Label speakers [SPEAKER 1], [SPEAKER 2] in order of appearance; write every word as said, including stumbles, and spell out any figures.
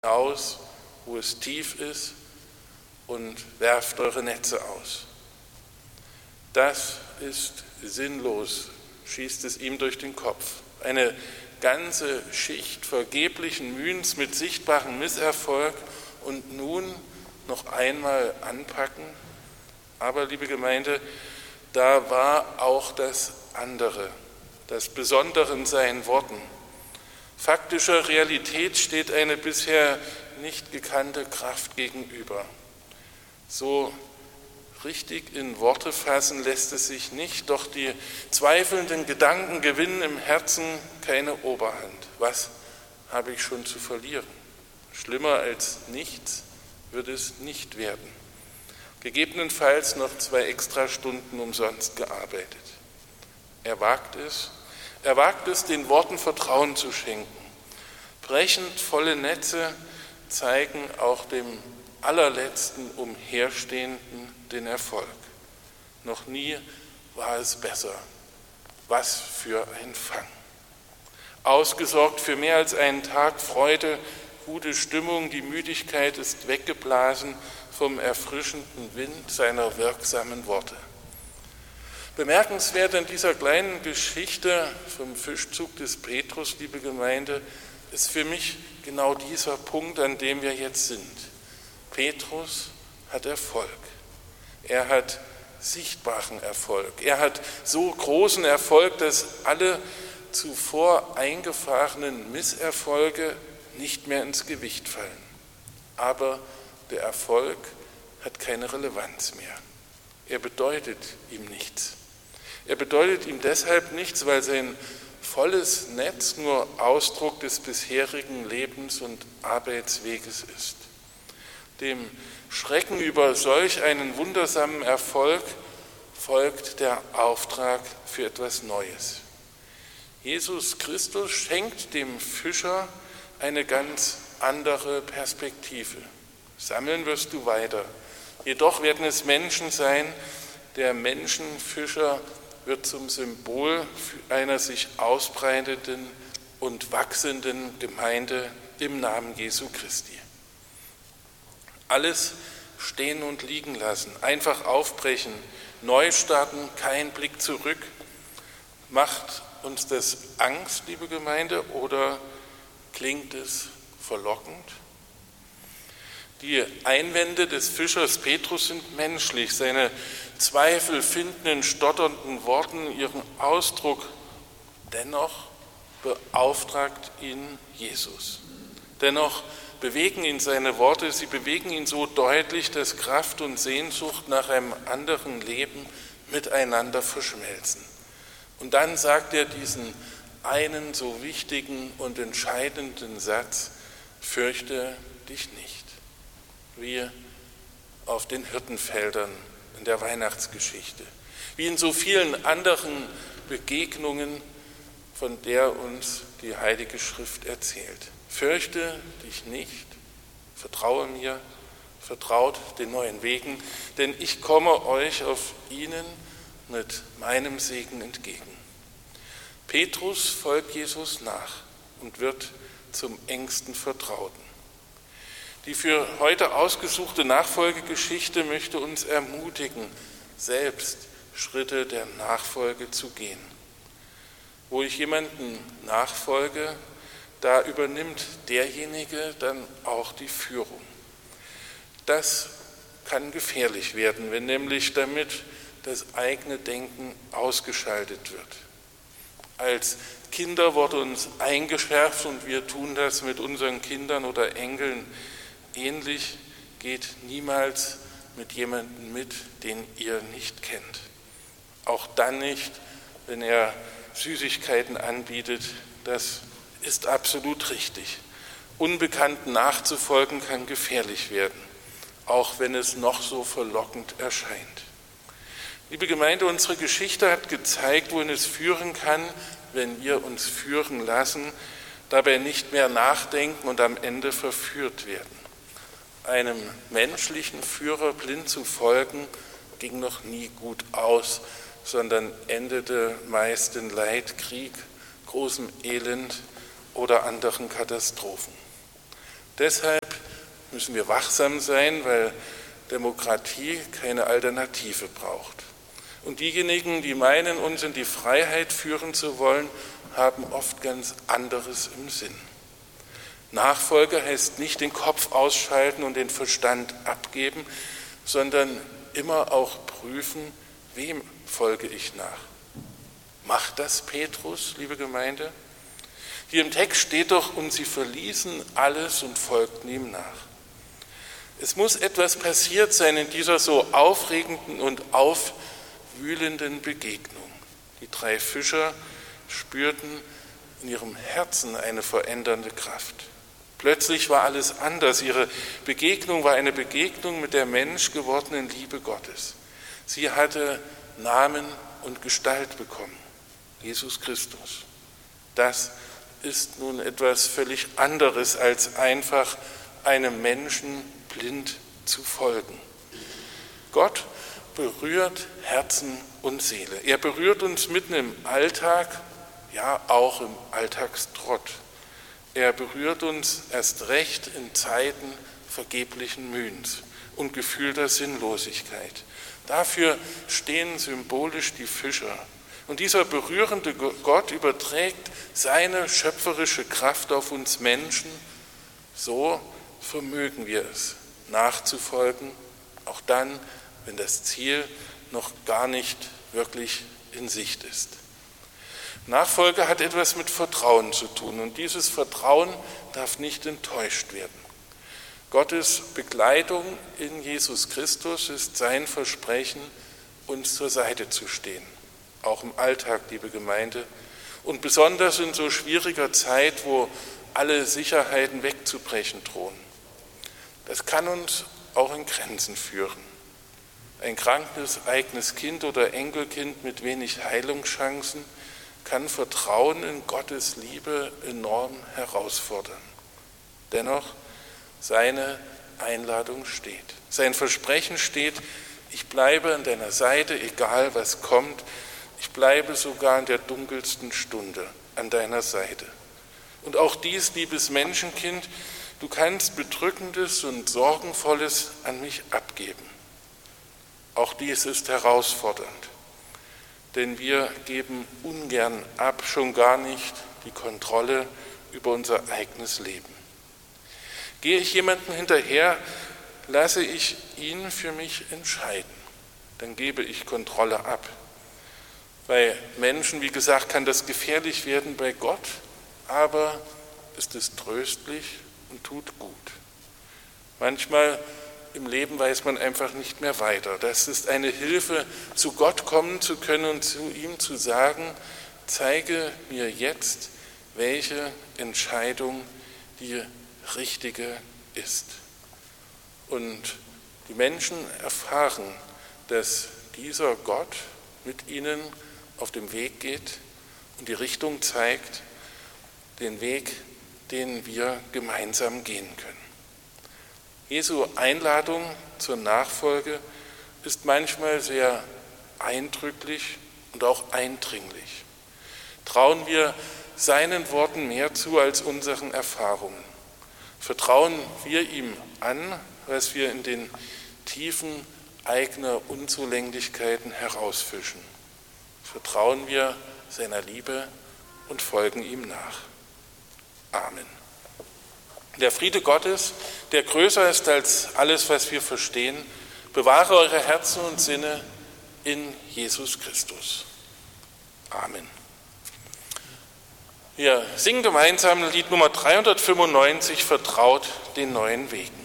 [SPEAKER 1] Aus, wo es tief ist, und werft eure Netze aus. Das ist sinnlos, schießt es ihm durch den Kopf. Eine ganze Schicht vergeblichen Mühens mit sichtbarem Misserfolg und nun noch einmal anpacken. Aber, liebe Gemeinde, da war auch das andere, das Besondere in seinen Worten. Faktischer Realität steht eine bisher nicht gekannte Kraft gegenüber. So richtig in Worte fassen lässt es sich nicht, doch die zweifelnden Gedanken gewinnen im Herzen keine Oberhand. Was habe ich schon zu verlieren? Schlimmer als nichts wird es nicht werden. Gegebenenfalls noch zwei Extrastunden umsonst gearbeitet. Er wagt es, er wagt es, den Worten Vertrauen zu schenken. Brechend volle Netze zeigen auch dem allerletzten Umherstehenden den Erfolg. Noch nie war es besser. Was für ein Fang. Ausgesorgt für mehr als einen Tag Freude, gute Stimmung, die Müdigkeit ist weggeblasen vom erfrischenden Wind seiner wirksamen Worte. Bemerkenswert an dieser kleinen Geschichte vom Fischzug des Petrus, liebe Gemeinde, ist für mich genau dieser Punkt, an dem wir jetzt sind. Petrus hat Erfolg. Er hat sichtbaren Erfolg. Er hat so großen Erfolg, dass alle zuvor eingefahrenen Misserfolge nicht mehr ins Gewicht fallen. Aber der Erfolg hat keine Relevanz mehr. Er bedeutet ihm nichts. Er bedeutet ihm deshalb nichts, weil sein volles Netz nur Ausdruck des bisherigen Lebens- und Arbeitsweges ist. Dem Schrecken über solch einen wundersamen Erfolg folgt der Auftrag für etwas Neues. Jesus Christus schenkt dem Fischer eine ganz andere Perspektive. Sammeln wirst du weiter. Jedoch werden es Menschen sein. Der Menschenfischer wird zum Symbol einer sich ausbreitenden und wachsenden Gemeinde im Namen Jesu Christi. Alles stehen und liegen lassen, einfach aufbrechen, neu starten, kein Blick zurück. Macht uns das Angst, liebe Gemeinde, oder klingt es verlockend? Die Einwände des Fischers Petrus sind menschlich. Seine Zweifel finden in stotternden Worten ihren Ausdruck. Dennoch beauftragt ihn Jesus. Dennoch bewegen ihn seine Worte, sie bewegen ihn so deutlich, dass Kraft und Sehnsucht nach einem anderen Leben miteinander verschmelzen. Und dann sagt er diesen einen so wichtigen und entscheidenden Satz: Fürchte dich nicht. Wie auf den Hirtenfeldern in der Weihnachtsgeschichte, wie in so vielen anderen Begegnungen, von der uns die Heilige Schrift erzählt. Fürchte dich nicht, vertraue mir, vertraut den neuen Wegen, denn ich komme euch auf ihnen mit meinem Segen entgegen. Petrus folgt Jesus nach und wird zum engsten Vertrauten. Die für heute ausgesuchte Nachfolgegeschichte möchte uns ermutigen, selbst Schritte der Nachfolge zu gehen. Wo ich jemanden nachfolge, da übernimmt derjenige dann auch die Führung. Das kann gefährlich werden, wenn nämlich damit das eigene Denken ausgeschaltet wird. Als Kinder wurde uns eingeschärft und wir tun das mit unseren Kindern oder Enkeln ähnlich: geht niemals mit jemandem mit, den ihr nicht kennt. Auch dann nicht, wenn er Süßigkeiten anbietet. Das ist absolut richtig. Unbekannten nachzufolgen kann gefährlich werden, auch wenn es noch so verlockend erscheint. Liebe Gemeinde, unsere Geschichte hat gezeigt, wohin es führen kann, wenn wir uns führen lassen, dabei nicht mehr nachdenken und am Ende verführt werden. Einem menschlichen Führer blind zu folgen, ging noch nie gut aus, sondern endete meist in Leid, Krieg, großem Elend oder anderen Katastrophen. deshalb müssen wir wachsam sein, weil Demokratie keine Alternative braucht. Und diejenigen, die meinen, uns in die Freiheit führen zu wollen, haben oft ganz anderes im Sinn. Nachfolge heißt nicht den Kopf ausschalten und den Verstand abgeben, sondern immer auch prüfen, wem folge ich nach. Macht das Petrus, liebe Gemeinde? Hier im Text steht doch, und sie verließen alles und folgten ihm nach. Es muss etwas passiert sein in dieser so aufregenden und aufwühlenden Begegnung. Die drei Fischer spürten in ihrem Herzen eine verändernde Kraft. Plötzlich war alles anders. Ihre Begegnung war eine Begegnung mit der menschgewordenen Liebe Gottes. Sie hatte Namen und Gestalt bekommen. Jesus Christus. Das ist nun etwas völlig anderes, als einfach einem Menschen blind zu folgen. Gott berührt Herzen und Seele. Er berührt uns mitten im Alltag, ja auch im Alltagstrott. Er berührt uns erst recht in Zeiten vergeblichen Mühens und gefühlter Sinnlosigkeit. Dafür stehen symbolisch die Fischer. Und dieser berührende Gott überträgt seine schöpferische Kraft auf uns Menschen. So vermögen wir es, nachzufolgen, auch dann, wenn das Ziel noch gar nicht wirklich in Sicht ist. Nachfolge hat etwas mit Vertrauen zu tun und dieses Vertrauen darf nicht enttäuscht werden. Gottes Begleitung in Jesus Christus ist sein Versprechen, uns zur Seite zu stehen, auch im Alltag, liebe Gemeinde, und besonders in so schwieriger Zeit, wo alle Sicherheiten wegzubrechen drohen. Das kann uns auch in Grenzen führen. Ein krankes eigenes Kind oder Enkelkind mit wenig Heilungschancen kann Vertrauen in Gottes Liebe enorm herausfordern. Dennoch, seine Einladung steht. Sein Versprechen steht, ich bleibe an deiner Seite, egal was kommt. Ich bleibe sogar in der dunkelsten Stunde an deiner Seite. Und auch dies, liebes Menschenkind, du kannst Bedrückendes und Sorgenvolles an mich abgeben. Auch dies ist herausfordernd. Denn wir geben ungern ab, schon gar nicht die Kontrolle über unser eigenes Leben. Gehe ich jemandem hinterher, lasse ich ihn für mich entscheiden. Dann gebe ich Kontrolle ab. Bei Menschen, wie gesagt, kann das gefährlich werden, bei Gott, aber ist es tröstlich und tut gut. Manchmal im Leben weiß man einfach nicht mehr weiter. Das ist eine Hilfe, zu Gott kommen zu können und zu ihm zu sagen, zeige mir jetzt, welche Entscheidung die richtige ist. Und die Menschen erfahren, dass dieser Gott mit ihnen auf dem Weg geht und die Richtung zeigt, den Weg, den wir gemeinsam gehen können. Jesu Einladung zur Nachfolge ist manchmal sehr eindrücklich und auch eindringlich. Trauen wir seinen Worten mehr zu als unseren Erfahrungen. Vertrauen wir ihm an, was wir in den Tiefen eigener Unzulänglichkeiten herausfischen. Vertrauen wir seiner Liebe und folgen ihm nach. Amen. Der Friede Gottes, der größer ist als alles, was wir verstehen, bewahre eure Herzen und Sinne in Jesus Christus. Amen. Wir singen gemeinsam Lied Nummer dreihundertfünfundneunzig, Vertraut den neuen Wegen.